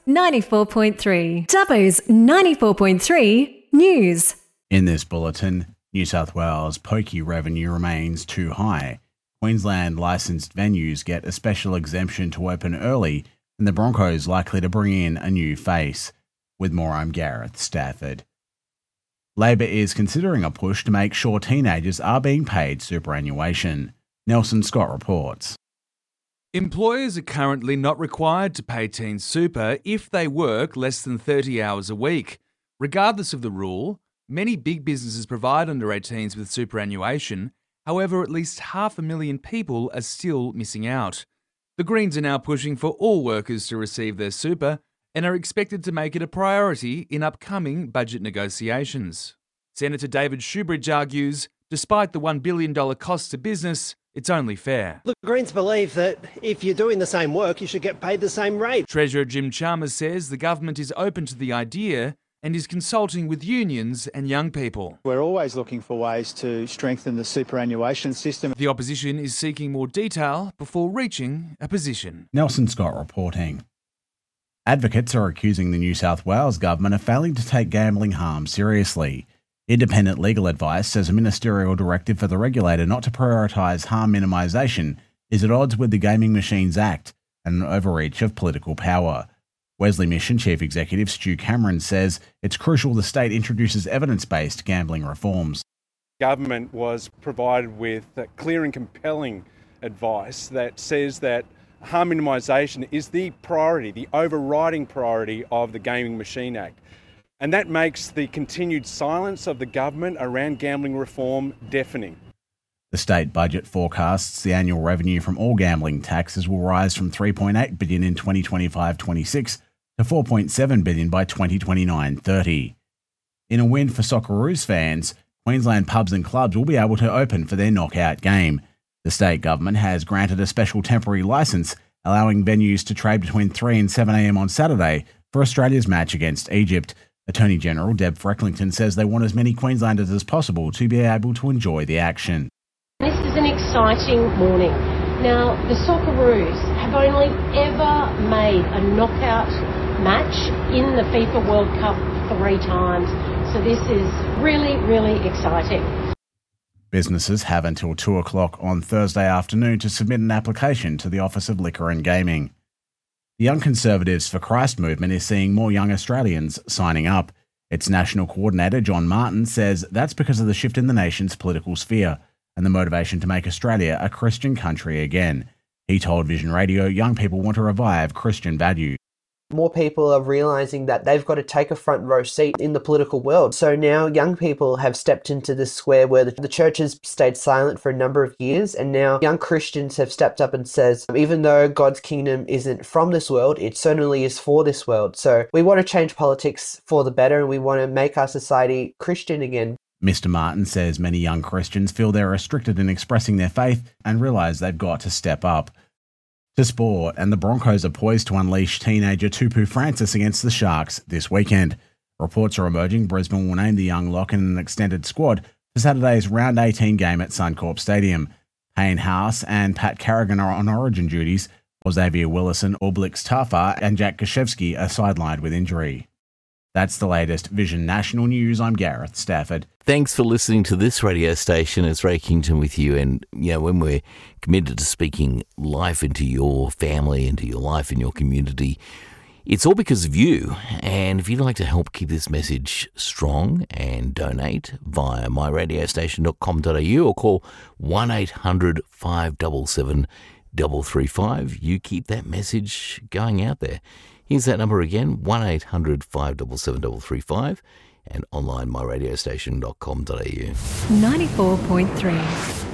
94.3. Dubbo's 94.3 News. In this bulletin, New South Wales pokey revenue remains too high. Queensland licensed venues get a special exemption to open early, and the Broncos likely to bring in a new face. With more, I'm Gareth Stafford. Labor is considering a push to make sure teenagers are being paid superannuation. Nelson Scott reports. Employers are currently not required to pay teens super if they work less than 30 hours a week. Regardless of the rule, many big businesses provide under-18s with superannuation. However, at least 500,000 people are still missing out. The Greens are now pushing for all workers to receive their super and are expected to make it a priority in upcoming budget negotiations. Senator David Shoebridge argues, despite the $1 billion cost to business, it's only fair. The Greens believe that if you're doing the same work, you should get paid the same rate. Treasurer Jim Chalmers says the government is open to the idea and is consulting with unions and young people. We're always looking for ways to strengthen the superannuation system. The opposition is seeking more detail before reaching a position. Nelson Scott reporting. Advocates are accusing the New South Wales government of failing to take gambling harm seriously. Independent legal advice says a ministerial directive for the regulator not to prioritise harm minimisation is at odds with the Gaming Machines Act and an overreach of political power. Wesley Mission Chief Executive Stu Cameron says it's crucial the state introduces evidence-based gambling reforms. Government was provided with clear and compelling advice that says that harm minimisation is the priority, the overriding priority of the Gaming Machine Act. And that makes the continued silence of the government around gambling reform deafening. The state budget forecasts the annual revenue from all gambling taxes will rise from $3.8 billion in 2025-26 to $4.7 billion by 2029-30. In a win for Socceroos fans, Queensland pubs and clubs will be able to open for their knockout game. The state government has granted a special temporary licence, allowing venues to trade between 3 and 7 a.m. on Saturday for Australia's match against Egypt. Attorney General Deb Frecklington says they want as many Queenslanders as possible to be able to enjoy the action. This is an exciting morning. Now, the Socceroos have only ever made a knockout match in the FIFA World Cup 3 times. So this is really, really exciting. Businesses have until 2 o'clock on Thursday afternoon to submit an application to the Office of Liquor and Gaming. The Young Conservatives for Christ movement is seeing more young Australians signing up. Its national coordinator, John Martin, says that's because of the shift in the nation's political sphere and the motivation to make Australia a Christian country again. He told Vision Radio young people want to revive Christian values. More people are realising that they've got to take a front row seat in the political world. So now young people have stepped into this square where the church has stayed silent for a number of years, and now young Christians have stepped up and says, even though God's kingdom isn't from this world, it certainly is for this world. So we want to change politics for the better, and we want to make our society Christian again. Mr. Martin says many young Christians feel they're restricted in expressing their faith and realise they've got to step up. To sport, and the Broncos are poised to unleash teenager Tupu Francis against the Sharks this weekend. Reports are emerging Brisbane will name the young lock in an extended squad for Saturday's Round 18 game at Suncorp Stadium. Payne House and Pat Carrigan are on origin duties, while Xavier Willison, Oblix Taffa and Jack Gashevsky are sidelined with injury. That's the latest Vision National News. I'm Gareth Stafford. Thanks for listening to this radio station. It's Ray Kington with you. And, when we're committed to speaking life into your family, into your life, in your community, it's all because of you. And if you'd like to help keep this message strong and donate via myradiostation.com.au or call 1-800-577-335, you keep that message going out there. Here's that number again, 1-800-577-335 and online myradiostation.com.au. 94.3.